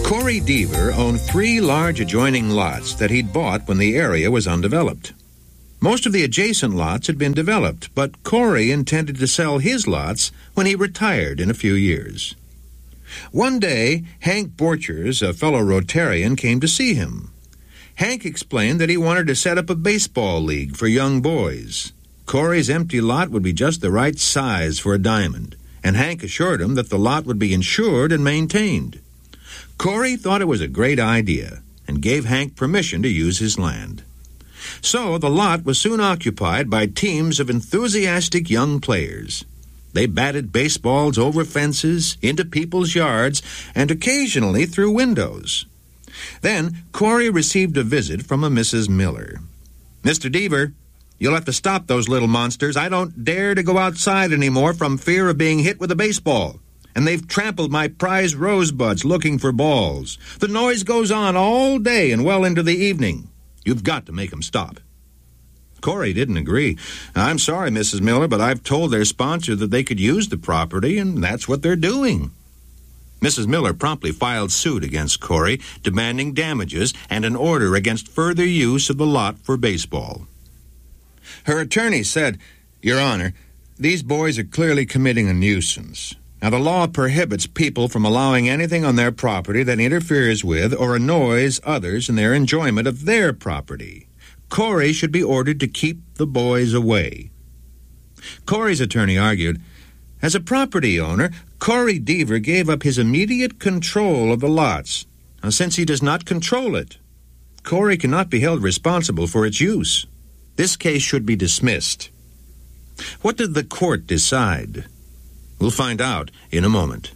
Corey Deaver owned 3 large adjoining lots that he'd bought when the area was undeveloped. Most of the adjacent lots had been developed, but Corey intended to sell his lots when he retired in a few years. One day, Hank Borchers, a fellow Rotarian, came to see him. Hank explained that he wanted to set up a baseball league for young boys. Corey's empty lot would be just the right size for a diamond, and Hank assured him that the lot would be insured and maintained. Corey thought it was a great idea and gave Hank permission to use his land. So the lot was soon occupied by teams of enthusiastic young players. They batted baseballs over fences, into people's yards, and occasionally through windows. Then Corey received a visit from a Mrs. Miller. "Mr. Deaver, you'll have to stop those little monsters. I don't dare to go outside anymore from fear of being hit with a baseball. And they've trampled my prized rosebuds looking for balls. The noise goes on all day and well into the evening. You've got to make them stop." Corey didn't agree. "I'm sorry, Mrs. Miller, but I've told their sponsor that they could use the property, and that's what they're doing." Mrs. Miller promptly filed suit against Corey, demanding damages and an order against further use of the lot for baseball. Her attorney said, "Your Honor, these boys are clearly committing a nuisance. Now, the law prohibits people from allowing anything on their property that interferes with or annoys others in their enjoyment of their property. Corey should be ordered to keep the boys away." Corey's attorney argued, "As a property owner, Corey Deaver gave up his immediate control of the lots. Now, since he does not control it, Corey cannot be held responsible for its use. This case should be dismissed." What did the court decide? We'll find out in a moment.